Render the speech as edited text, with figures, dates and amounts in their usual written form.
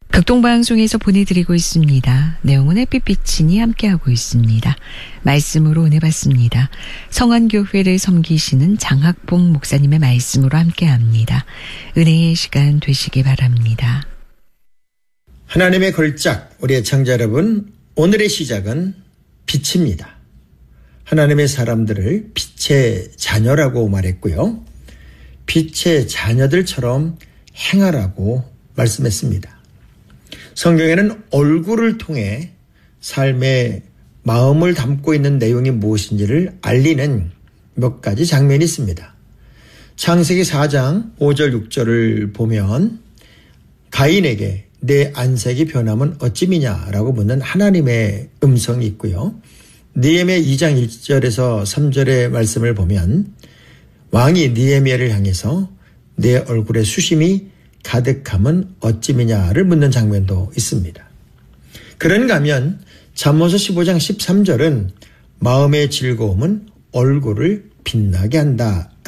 극동방송에서 보내드리고 있습니다. 내용은 햇빛비치니 함께하고 있습니다. 말씀으로 은혜 받습니다. 성안교회를 섬기시는 장학봉 목사님의 말씀으로 함께합니다. 은혜의 시간 되시기 바랍니다. 하나님의 걸작, 우리 애청자 여러분, 오늘의 시작은 빛입니다. 하나님의 사람들을 빛의 자녀라고 말했고요. 빛의 자녀들처럼 행하라고 말씀했습니다. 성경에는 얼굴을 통해 삶의 마음을 담고 있는 내용이 무엇인지를 알리는 몇 가지 장면이 있습니다. 창세기 4장 5절 6절을 보면 가인에게 내 안색이 변하면 어찌미냐라고 묻는 하나님의 음성이 있고요. 느헤미야 2장 1절에서 3절의 말씀을 보면 왕이 느헤미야를 향해서 내 얼굴에 수심이 가득함은 어찌미냐를 묻는 장면도 있습니다. 그런가 하면 잠언서 15장 13절은 마음의 즐거움은 얼굴을 빛나게 한다